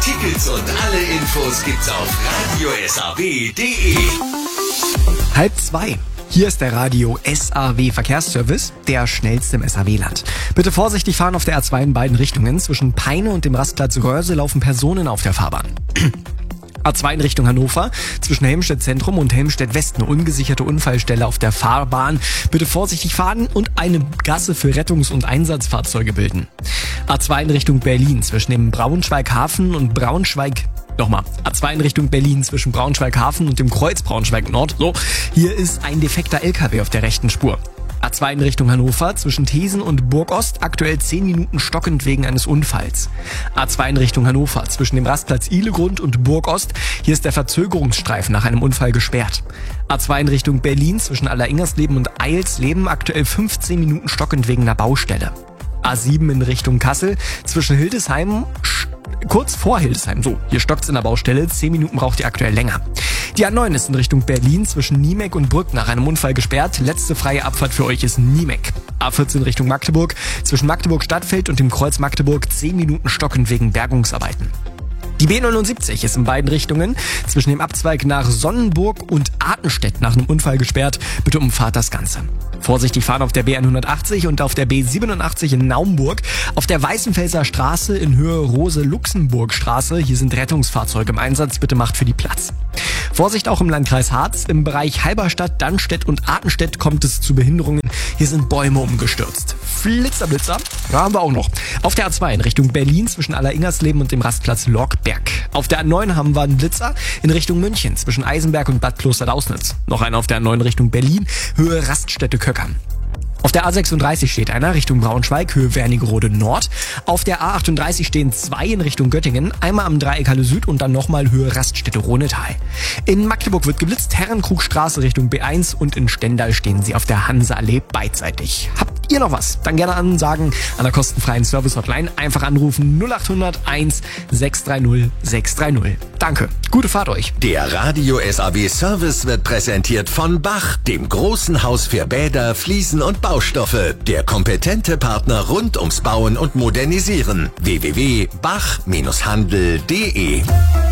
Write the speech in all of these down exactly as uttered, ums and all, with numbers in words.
Tickets und alle Infos gibt's auf radio s a w punkt d e. Halb zwei. Hier ist der Radio S A W Verkehrsservice, der schnellste im S A W-Land. Bitte vorsichtig fahren auf der A zwei in beiden Richtungen. Zwischen Peine und dem Rastplatz Röhrse laufen Personen auf der Fahrbahn. A zwei in Richtung Hannover, zwischen Helmstedt Zentrum und Helmstedt West eine ungesicherte Unfallstelle auf der Fahrbahn. Bitte vorsichtig fahren und eine Gasse für Rettungs- und Einsatzfahrzeuge bilden. A zwei in Richtung Berlin, zwischen dem Braunschweig-Hafen und Braunschweig... Nochmal, A zwei in Richtung Berlin, zwischen Braunschweig-Hafen und dem Kreuz Braunschweig-Nord. So, hier ist ein defekter L K W auf der rechten Spur. A zwei in Richtung Hannover, zwischen Thesen und Burgost, aktuell zehn Minuten stockend wegen eines Unfalls. A zwei in Richtung Hannover, zwischen dem Rastplatz Ihlegrund und Burgost, hier ist der Verzögerungsstreifen nach einem Unfall gesperrt. A zwei in Richtung Berlin, zwischen Alleringersleben und Eilsleben, aktuell fünfzehn Minuten stockend wegen einer Baustelle. A sieben in Richtung Kassel, zwischen Hildesheim, kurz vor Hildesheim, so, hier stockt's in der Baustelle, zehn Minuten braucht ihr aktuell länger. Die A neun ist in Richtung Berlin, zwischen Niemek und Brück nach einem Unfall gesperrt. Letzte freie Abfahrt für euch ist Niemek. A vierzehn Richtung Magdeburg, zwischen Magdeburg Stadtfeld und dem Kreuz Magdeburg, zehn Minuten stockend wegen Bergungsarbeiten. Die B neunundsiebzig ist in beiden Richtungen, zwischen dem Abzweig nach Sonnenburg und Artenstedt nach einem Unfall gesperrt. Bitte umfahrt das Ganze. Vorsichtig fahren auf der B hundertachtzig und auf der B siebenundachtzig in Naumburg. Auf der Weißenfelser Straße in Höhe Rose-Luxemburg-Straße. Hier sind Rettungsfahrzeuge im Einsatz. Bitte macht für die Platz. Vorsicht auch im Landkreis Harz. Im Bereich Halberstadt, Dannstedt und Artenstedt kommt es zu Behinderungen. Hier sind Bäume umgestürzt. Flitzerblitzer, ja, haben wir auch noch. Auf der A zwei in Richtung Berlin zwischen Alleringersleben und dem Rastplatz Lorkberg. Auf der A neun haben wir einen Blitzer in Richtung München zwischen Eisenberg und Bad Kloster-Lausnitz. Noch einer auf der A neun Richtung Berlin, Höhe Raststätte Köckern. Auf der A sechsunddreißig steht einer Richtung Braunschweig, Höhe Wernigerode Nord. Auf der A achtunddreißig stehen zwei in Richtung Göttingen, einmal am Dreieck Halle Süd und dann nochmal Höhe Raststätte Ronetal. In Magdeburg wird geblitzt, Herrenkrugstraße Richtung B eins und in Stendal stehen sie auf der Hanseallee beidseitig. Habt ihr noch was? Dann gerne ansagen an der kostenfreien Service-Hotline. Einfach anrufen null acht null null eins sechs drei null sechs drei null. Danke, gute Fahrt euch. Der Radio S A W Service wird präsentiert von Bach, dem großen Haus für Bäder, Fliesen und Baustoffe. Der kompetente Partner rund ums Bauen und Modernisieren. w w w punkt bach handel punkt d e.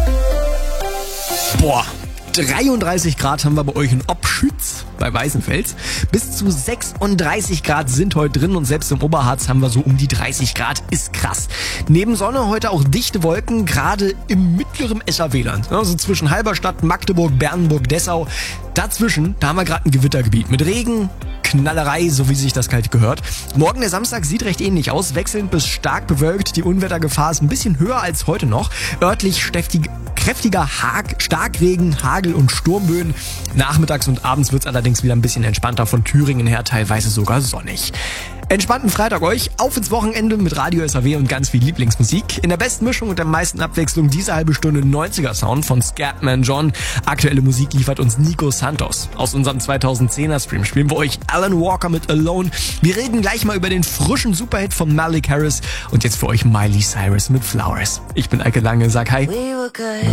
Boah, dreiunddreißig Grad haben wir bei euch in Obschütz bei Weißenfels. Bis zu sechsunddreißig Grad sind heute drin und selbst im Oberharz haben wir so um die dreißig Grad. Ist krass. Neben Sonne heute auch dichte Wolken, gerade im mittleren S A W-Land. Also zwischen Halberstadt, Magdeburg, Bernburg, Dessau. Dazwischen, da haben wir gerade ein Gewittergebiet mit Regen, Knallerei, so wie sich das kalt gehört. Morgen der Samstag sieht recht ähnlich aus, wechselnd bis stark bewölkt. Die Unwettergefahr ist ein bisschen höher als heute noch. Örtlich steftig, kräftiger Hag, Starkregen, Hagel und Sturmböen. Nachmittags und abends wird es allerdings wieder ein bisschen entspannter, von Thüringen her teilweise sogar sonnig. Entspannten Freitag euch, auf ins Wochenende mit Radio S A W und ganz viel Lieblingsmusik. In der besten Mischung und der meisten Abwechslung diese halbe Stunde neunziger Sound von Scatman John. Aktuelle Musik liefert uns Nico Santos. Aus unserem zweitausendzehner Stream spielen wir euch Alan Walker mit Alone. Wir reden gleich mal über den frischen Superhit von Malik Harris und jetzt für euch Miley Cyrus mit Flowers. Ich bin Eike Lange, sag hi.